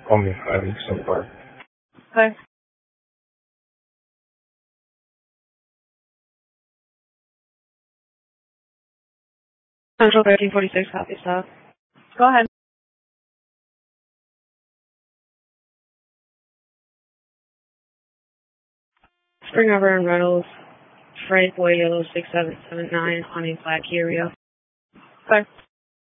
only 5 so far. Okay. Central 1346, copy, stop. Go ahead. Spring River and Reynolds, Frank Boy Yellow 6779, Honey Black Area. Okay.